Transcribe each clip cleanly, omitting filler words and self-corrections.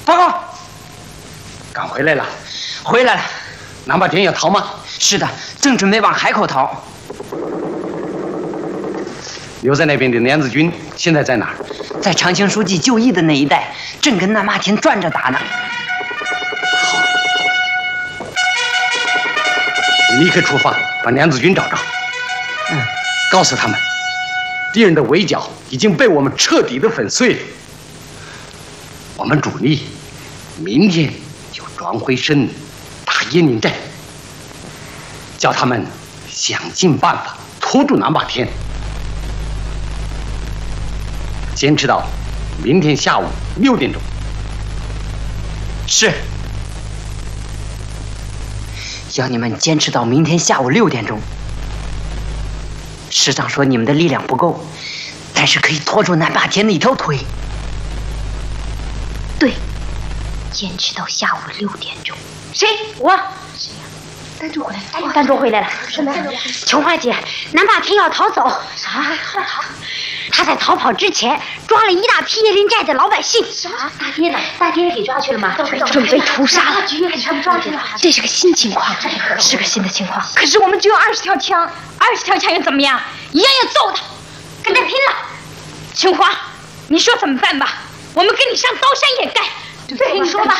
报告， 赶回来了。 回来了。 南霸天要逃吗？ 是的，正准备往海口逃。 留在那边的梁子军现在在哪儿？ 在长青书记就义的那一带，正跟南霸天转着打呢。 你立刻出发，把梁子军找着。告诉他们，敌人的围剿已经被我们彻底的粉碎了。我们主力明天就转回身打鄢陵镇，叫他们想尽办法拖住南霸天，坚持到明天下午6点钟。 是。要你们坚持到明天下午6点钟。师长说你们的力量不够，但是可以拖住南霸天的一条腿。 对，坚持到下午6点钟。 谁？我。 谁呀？丹珠回来了。 丹珠回来了。什么？琼花姐，南霸天要逃走。 啥？要逃？ 他在逃跑之前抓了一大批鄢陵寨的老百姓。 什么？大爹呢？大爹给抓去了吗？ 准备屠杀了。 他们抓去了。 这是个新情况，是个新的情况。 可是我们只有20条枪，20条枪又怎么样？一样要揍他，跟他拼了。琼花，你说怎么办吧？我们跟你上刀山也干。 对，你说吧。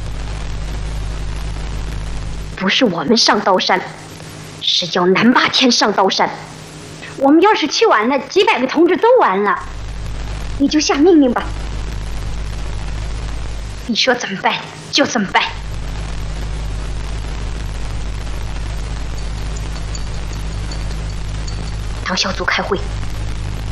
不是我们上刀山，是叫南霸天上刀山。我们要是去晚了，几百个同志都完了。你就下命令吧。 你说怎么办就怎么办。 党小组开会。